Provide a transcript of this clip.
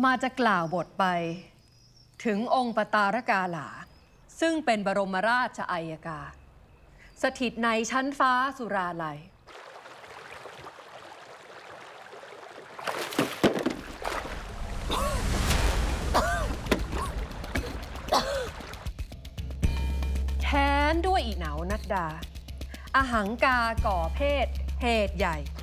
มาจะกล่าวบทไปถึงองค์ปตารกาลาซึ่งเป็นบรมราชอัยกาสถิตในชั้นฟ้าสุราลัยแค้นด้วยอีเหนานัดดาอหังกาก่อเพศเหตุใหญ่